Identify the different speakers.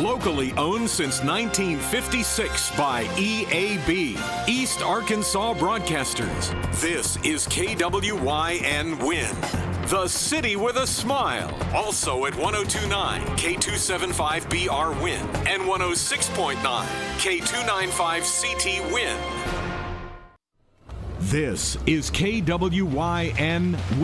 Speaker 1: Locally owned since 1956 by EAB, East Arkansas Broadcasters. This is KWYN Win, the city with a smile. Also at 102.9 K275BR Win and 106.9 K295CT Win. This is KWYN Win.